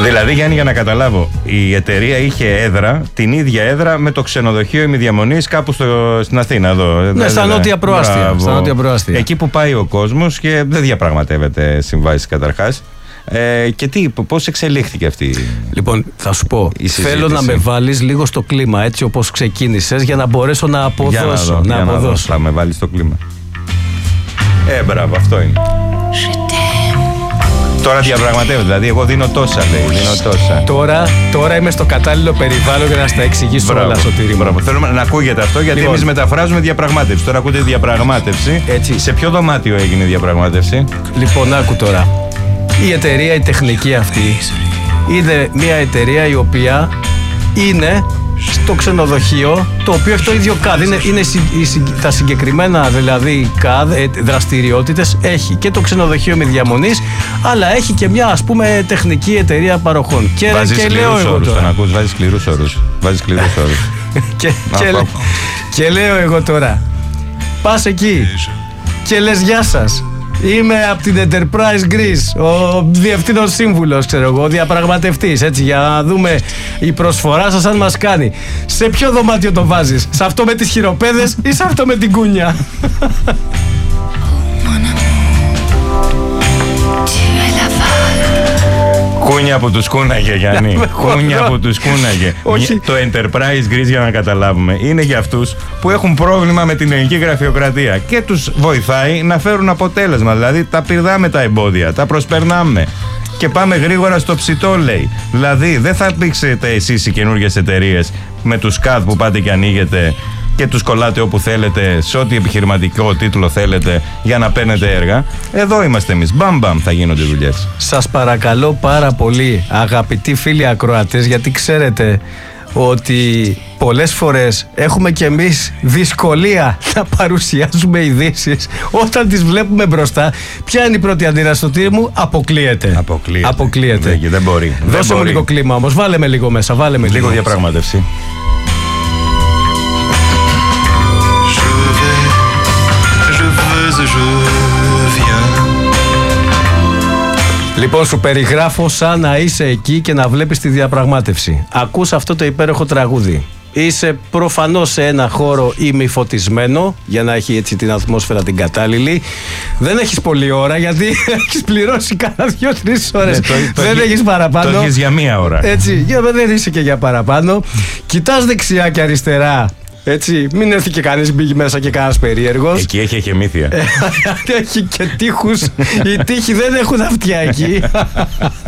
Δηλαδή, Γιάννη, για να καταλάβω, η εταιρεία είχε έδρα, την ίδια έδρα με το ξενοδοχείο ημιδιαμονής κάπου στην Αθήνα. Εδώ, ναι, στα νότια προάστια. Εκεί που πάει ο κόσμος και δεν διαπραγματεύεται συμβάσεις καταρχάς. Και πώς εξελίχθηκε αυτή? Λοιπόν, θα σου πω, θέλω να με βάλεις λίγο στο κλίμα, έτσι όπως ξεκίνησες, για να μπορέσω να αποδώσω. Για να δω, θα με βάλεις στο κλίμα. Μπράβο, αυτό είναι. Τώρα διαπραγματεύεται, δηλαδή εγώ δίνω τόσα, λέει, δίνω τόσα. Τώρα είμαι στο κατάλληλο περιβάλλον για να στα εξηγήσω όλα, Σωτήρη. Μπράβο, θέλουμε να ακούγεται αυτό, γιατί λοιπόν, εμείς μεταφράζουμε διαπραγμάτευση. Τώρα ακούτε διαπραγμάτευση. Έτσι. Σε ποιο δωμάτιο έγινε η διαπραγμάτευση? Λοιπόν, άκου τώρα. Η εταιρεία, η τεχνική αυτή, είναι μια εταιρεία η οποία είναι στο ξενοδοχείο, το οποίο έχει το ίδιο ΚΑΔ. Είναι τα συγκεκριμένα δηλαδή ΚΑΔ, δραστηριότητες έχει και το ξενοδοχείο με διαμονής, αλλά έχει και μια, ας πούμε, τεχνική εταιρεία παροχών. Βάζεις σκληρούς όρους, τον ακούς, βάζεις σκληρούς όρους. Και λέω εγώ τώρα, πας εκεί και λες γεια σας. Είμαι από την Enterprise Greece, ο διευθύνων σύμβουλος, ξέρω εγώ, ο διαπραγματευτής, έτσι, για να δούμε η προσφορά σας αν μας κάνει. Σε ποιο δωμάτιο το βάζεις, σε αυτό με τις χειροπέδες ή σε αυτό με την κούνια? Κούνια που τους κούναγε, Γιάννη. Κούνια που τους κούναγε. Το Enterprise Greece, για να καταλάβουμε, είναι για αυτούς που έχουν πρόβλημα με την ελληνική γραφειοκρατία και τους βοηθάει να φέρουν αποτέλεσμα. Δηλαδή τα πηδάμε τα εμπόδια, τα προσπερνάμε και πάμε γρήγορα στο ψητό, λέει. Δηλαδή δεν θα πήξετε εσείς οι καινούργιες εταιρείες με τους ΚΑΔ που πάτε και ανοίγετε και τους κολλάτε όπου θέλετε, σε ό,τι επιχειρηματικό τίτλο θέλετε, για να παίρνετε έργα. Εδώ είμαστε εμείς. Μπαμ μπαμ θα γίνονται δουλειές. Σας παρακαλώ πάρα πολύ, αγαπητοί φίλοι ακροατές, γιατί ξέρετε ότι πολλές φορές έχουμε κι εμείς δυσκολία να παρουσιάζουμε ειδήσεις. Όταν τις βλέπουμε μπροστά, ποια είναι η πρώτη αντίδραση? Στο τύπο μου, αποκλείεται. Δεν μπορεί. Δώσε μου λίγο κλίμα όμως, βάλε με λίγο μέσα, λίγο διαπραγμάτευση. Λοιπόν, σου περιγράφω σαν να είσαι εκεί και να βλέπεις τη διαπραγμάτευση. Ακούς αυτό το υπέροχο τραγούδι. Είσαι προφανώς σε ένα χώρο ημιφωτισμένο, για να έχει έτσι την ατμόσφαιρα την κατάλληλη. Δεν έχεις πολλή ώρα, γιατί έχεις πληρώσει κάνα 2-3 ώρες. Δεν έχεις παραπάνω. Το έχεις για μία ώρα. Έτσι, δεν είσαι και για παραπάνω. Κοιτάς δεξιά και αριστερά. Έτσι, μην έρθει και κανείς μπήκε μέσα και κανένας περίεργος. Εκεί έχει εχεμήθεια. Έχει και τείχους. Οι τείχοι δεν έχουν αυτιά εκεί.